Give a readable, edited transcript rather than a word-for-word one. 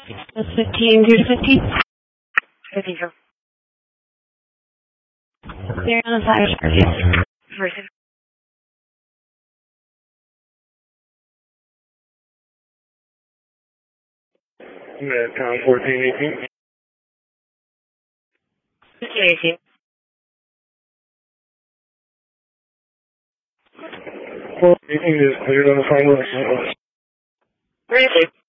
That's 15, 2 to 15. 15, sir. Clear on the side. First. Tom 1418. 1518. 1418 is cleared on the final. Granted.